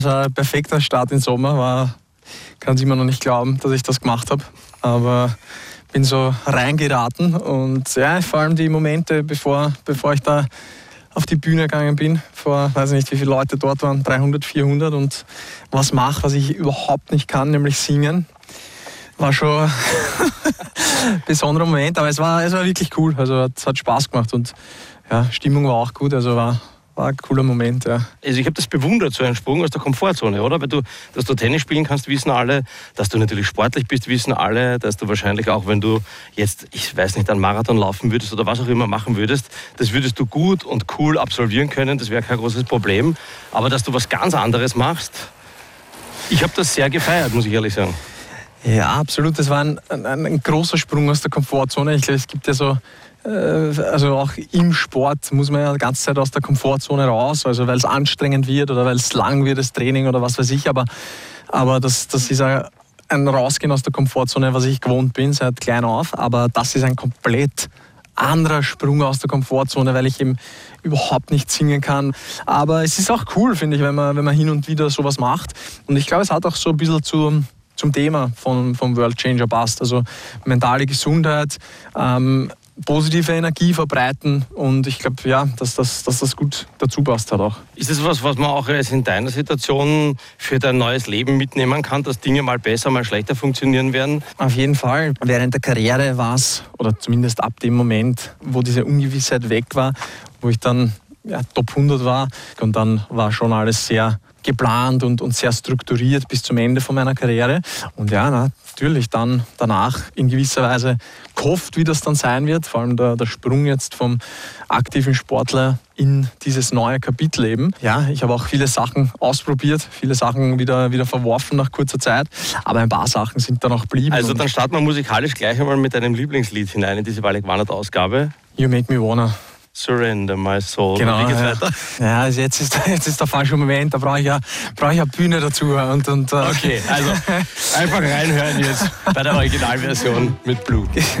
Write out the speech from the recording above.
Es war ein perfekter Start im Sommer. Kann es immer noch nicht glauben, dass ich das gemacht habe. Aber bin so reingeraten und ja, vor allem die Momente, bevor ich da auf die Bühne gegangen bin, vor, weiß nicht wie viele Leute dort waren, 300, 400 und was mache, was ich überhaupt nicht kann, nämlich singen. War schon ein besonderer Moment, aber es war wirklich cool. Also es hat Spaß gemacht und ja, Stimmung war auch gut, also war ein cooler Moment. Ja. Also ich habe das bewundert, so einen Sprung aus der Komfortzone, oder? Weil dass du Tennis spielen kannst, wissen alle, dass du natürlich sportlich bist, wissen alle, dass du wahrscheinlich auch, wenn du jetzt, ich weiß nicht, einen Marathon laufen würdest oder was auch immer machen würdest, das würdest du gut und cool absolvieren können, das wäre kein großes Problem. Aber dass du was ganz anderes machst, ich habe das sehr gefeiert, muss ich ehrlich sagen. Ja, absolut. Das war ein großer Sprung aus der Komfortzone. Ich glaube, es gibt ja so, also auch im Sport muss man ja die ganze Zeit aus der Komfortzone raus, also weil es anstrengend wird oder weil es lang wird, das Training oder was weiß ich. Aber das ist ein Rausgehen aus der Komfortzone, was ich gewohnt bin, seit klein auf. Aber das ist ein komplett anderer Sprung aus der Komfortzone, weil ich eben überhaupt nicht singen kann. Aber es ist auch cool, finde ich, wenn man hin und wieder sowas macht. Und ich glaube, es hat auch so ein bisschen zum Thema vom World Changer passt. Also mentale Gesundheit, positive Energie verbreiten und ich glaube, ja, dass das gut dazu passt halt auch. Ist das was man auch jetzt in deiner Situation für dein neues Leben mitnehmen kann, dass Dinge mal besser, mal schlechter funktionieren werden? Auf jeden Fall. Während der Karriere war es, oder zumindest ab dem Moment, wo diese Ungewissheit weg war, wo ich dann Top 100 war und dann war schon alles sehr geplant und sehr strukturiert bis zum Ende von meiner Karriere. Und ja, natürlich dann danach in gewisser Weise gehofft, wie das dann sein wird. Vor allem der Sprung jetzt vom aktiven Sportler in dieses neue Kapitel eben. Ja, ich habe auch viele Sachen ausprobiert, viele Sachen wieder verworfen nach kurzer Zeit. Aber ein paar Sachen sind dann auch geblieben. Also dann starten wir musikalisch gleich einmal mit deinem Lieblingslied hinein in diese Walek Wanert-Ausgabe. You Make Me Wanna. Surrender my soul. Genau, wie geht's weiter? Ja, also jetzt ist der falsche Moment, da brauche ich eine Bühne dazu. Okay, also einfach reinhören jetzt bei der Originalversion mit Blue.